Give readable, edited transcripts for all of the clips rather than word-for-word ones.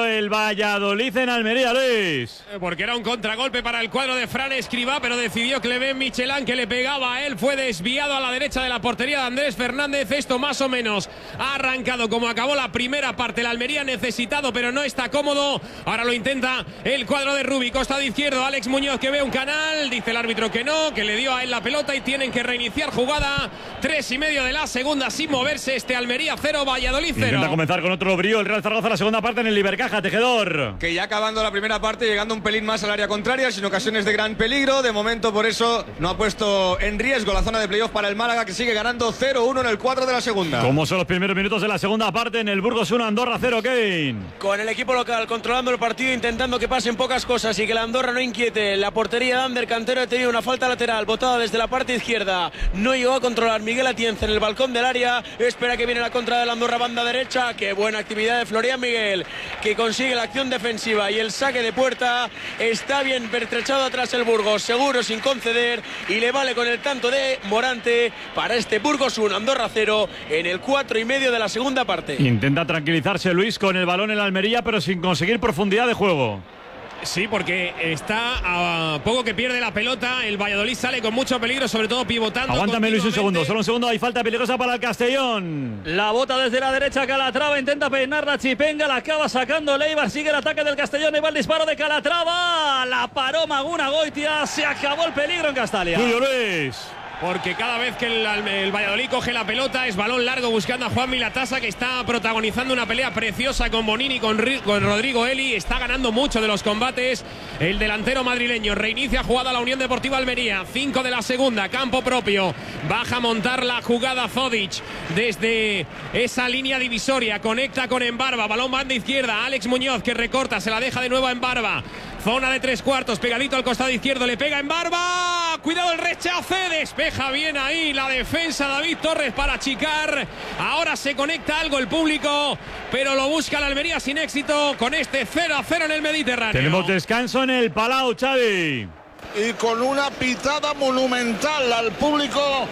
El Valladolid en Almería, Luis. Porque era un contragolpe para el cuadro de Fran Escribá, pero decidió Clement Michelán, que le pegaba a él. Fue desviado a la derecha de la portería de Andrés Fernández. Esto más o menos ha arrancado como acabó la primera parte. El Almería necesitado, pero no está cómodo. Ahora lo intenta el cuadro de Rubi. Costado izquierdo, Alex Muñoz, que ve un canal. Dice el árbitro que no, que le dio a él la pelota y tienen que reiniciar jugada. 3:30 de la segunda sin moverse. Almería 0, Valladolid 0. Intenta comenzar con otro brío el Real Zaragoza la segunda parte en el Ibercaja. Tejedor. Que ya acabando la primera parte, llegando un pelín más al área contraria, sin ocasiones de gran peligro. De momento, por eso, no ha puesto en riesgo la zona de playoff para el Málaga, que sigue ganando 0-1 en el 4 de la segunda. ¿Cómo son los primeros minutos de la segunda parte en el Burgos 1, Andorra 0, Kevin? Con el equipo local controlando el partido, intentando que pasen pocas cosas y que la Andorra no inquiete. La portería de Ander Cantero ha tenido una falta lateral botada desde la parte izquierda. No llegó a controlar Miguel Atienza en el balcón del área. Espera que viene la contra de la Andorra, banda derecha. Qué buena actividad de Florian Miguel, que consigue la acción defensiva y el saque de puerta. Está bien pertrechado atrás el Burgos, seguro sin conceder, y le vale con el tanto de Morante para este Burgos 1, Andorra 0 en el 4:30 de la segunda parte. Intenta tranquilizarse Luis con el balón en la Almería, pero sin conseguir profundidad de juego. Sí, porque está a poco que pierde la pelota. El Valladolid sale con mucho peligro, sobre todo pivotando. Aguántame Luis un segundo, solo un segundo. Hay falta peligrosa para el Castellón. La bota desde la derecha Calatrava, intenta peinar la Chipenga, la acaba sacando Leibar, sigue el ataque del Castellón y va el disparo de Calatrava. La paró Maguna Goitia, se acabó el peligro en Castalia. Julio Luis. Porque cada vez que el Valladolid coge la pelota es balón largo buscando a Juan Milatasa, que está protagonizando una pelea preciosa con Bonini, con Rodrigo Eli. Está ganando mucho de los combates el delantero madrileño. Reinicia jugada la Unión Deportiva Almería. 5 de la segunda, campo propio. Baja a montar la jugada Zodic desde esa línea divisoria. Conecta con Embarba. Balón banda izquierda. Alex Muñoz, que recorta, se la deja de nuevo a Embarba. Zona de 3/4, pegadito al costado izquierdo, le pega Embarba. Cuidado el rechace, despeja bien ahí la defensa David Torres para achicar. Ahora se conecta algo el público, pero lo busca la Almería sin éxito con este 0-0 en el Mediterráneo. Tenemos descanso en el Palau, Xavi. Y con una pitada monumental al público,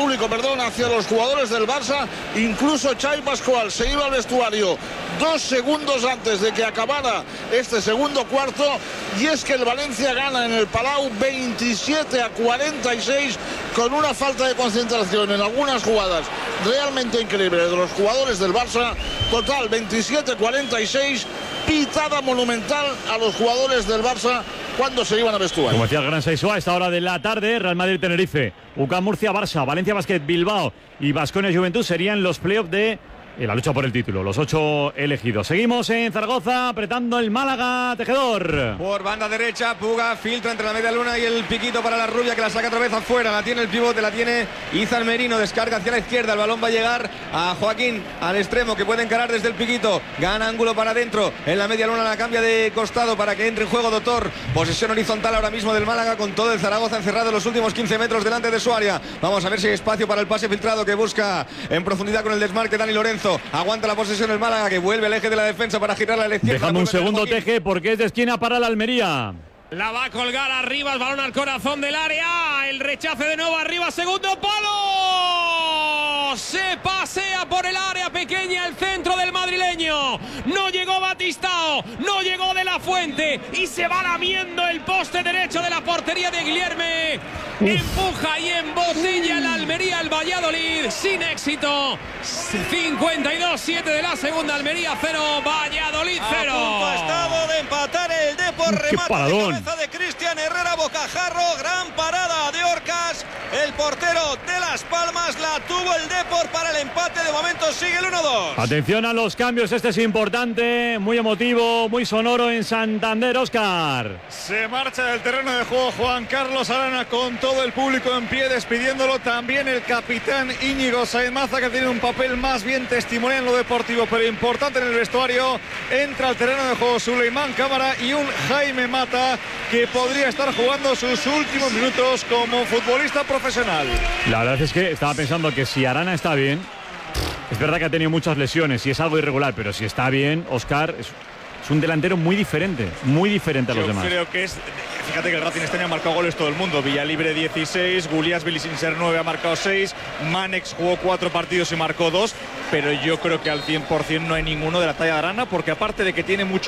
hacia los jugadores del Barça. Incluso Xavi Pascual se iba al vestuario 2 segundos antes de que acabara este segundo cuarto, y es que el Valencia gana en el Palau 27-46 con una falta de concentración en algunas jugadas realmente increíbles de los jugadores del Barça. Total 27-46, pitada monumental a los jugadores del Barça cuando se iban a vestuario. Como decía el Gran Saisua, a esta hora de la tarde, Real Madrid-Tenerife, UCAM Murcia-Barça, Valencia Basket, Bilbao y Baskonia-Juventud serían los playoffs de la lucha por el título, los 8 elegidos. Seguimos en Zaragoza, apretando el Málaga, Tejedor. Por banda derecha, Puga filtra entre la media luna y el piquito para la rubia, que la saca otra vez afuera. La tiene el pivote, la tiene Izan Merino, descarga hacia la izquierda. El balón va a llegar a Joaquín, al extremo, que puede encarar desde el piquito. Gana ángulo para adentro, en la media luna la cambia de costado para que entre en juego Doctor. Posesión horizontal ahora mismo del Málaga, con todo el Zaragoza encerrado en los últimos 15 metros delante de su área. Vamos a ver si hay espacio para el pase filtrado que busca en profundidad con el desmarque Dani Lorenzo. Aguanta la posesión el Málaga, que vuelve al eje de la defensa para girarla a la izquierda. Dejando un segundo, Teje, porque es de esquina para la Almería. La va a colgar arriba, el balón al corazón del área. El rechace de nuevo arriba, segundo palo. Se pasea por el área pequeña el centro del madrileño. No llegó Batistao, no llegó De La Fuente y se va lamiendo el poste derecho de la portería de Guilherme. Empuja y embotella el Almería, el Valladolid, sin éxito. 52-7 de la segunda, Almería 0, Valladolid 0. A punto ha estado de empatar el Depor, remate de cabeza de Cristian Herrera, bocajarro, gran parada de Orcas. El portero de Las Palmas la tuvo el Depor para el empate, de momento sigue el 1-2. Atención a los cambios, este es importante, muy emotivo, muy sonoro en Santander, Óscar. Se marcha del terreno de juego Juan Carlos Arana con todo el público en pie despidiéndolo. También el capitán Íñigo Sainz Maza, que tiene un papel más bien testimonial en lo deportivo, pero importante en el vestuario. Entra al terreno de juego Suleimán Cámara y un Jaime Mata, que podría estar jugando sus últimos minutos como futbolista profesional. La verdad es que estaba pensando que si Arana está bien, es verdad que ha tenido muchas lesiones y es algo irregular, pero si está bien, Óscar, es un delantero muy diferente a los demás. Yo creo que es... Fíjate que el Racing este año ha marcado goles todo el mundo. Villalibre 16, Guliasvili sin ser 9 ha marcado 6, Manex jugó 4 partidos y marcó 2, pero yo creo que al 100% no hay ninguno de la talla de Arana, porque aparte de que tiene mucho